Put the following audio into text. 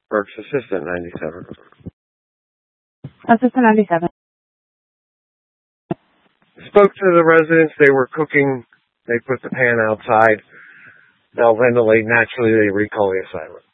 Burke's Assistant 97. Assistant 97. Spoke to the residents. They were cooking. They put the pan outside. They'll ventilate naturally. They recall the assignment.